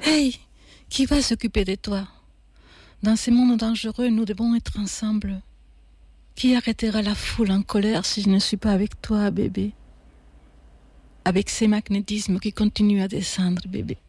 Hey, qui va s'occuper de toi? Dans ce monde dangereux, nous devons être ensemble. Qui arrêtera la foule en colère si je ne suis pas avec toi, bébé? Avec ces magnétismes qui continuent à descendre, bébé.